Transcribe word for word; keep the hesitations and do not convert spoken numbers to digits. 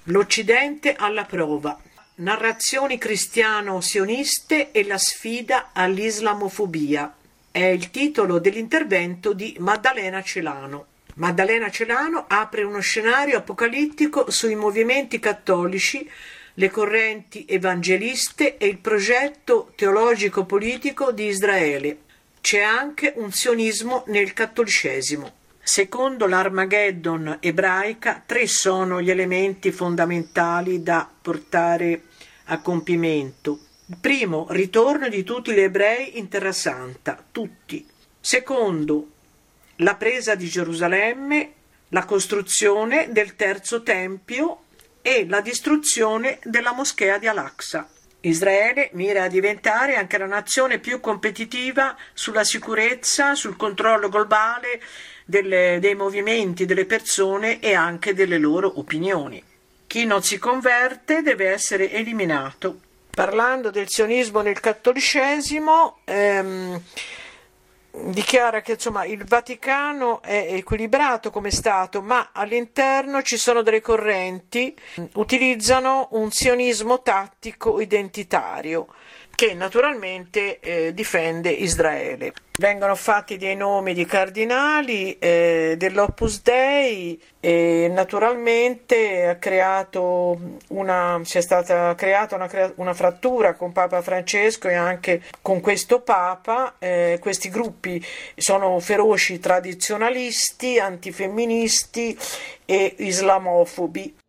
L'Occidente alla prova. Narrazioni cristiano-sioniste e la sfida all'islamofobia. È il titolo dell'intervento di Maddalena Celano. Maddalena Celano apre uno scenario apocalittico sui movimenti cattolici, le correnti evangeliste e il progetto teologico-politico di Israele. C'è anche un sionismo nel cattolicesimo. Secondo l'Armageddon ebraica, tre sono gli elementi fondamentali da portare a compimento. Primo, ritorno di tutti gli ebrei in Terra Santa, tutti. Secondo, la presa di Gerusalemme, la costruzione del terzo tempio e la distruzione della moschea di Al-Aqsa. Israele mira a diventare anche la nazione più competitiva sulla sicurezza, sul controllo globale delle, dei movimenti delle persone e anche delle loro opinioni. Chi non si converte deve essere eliminato. Parlando del sionismo nel cattolicesimo, ehm, dichiara che insomma il Vaticano è equilibrato come Stato, ma all'interno ci sono delle correnti che utilizzano un sionismo tattico identitario che naturalmente eh, difende Israele. Vengono fatti dei nomi di cardinali eh, dell'Opus Dei e naturalmente ha creato una, c'è stata creata una, una frattura con Papa Francesco e anche con questo Papa. Eh, questi gruppi sono feroci tradizionalisti, antifemministi e islamofobi.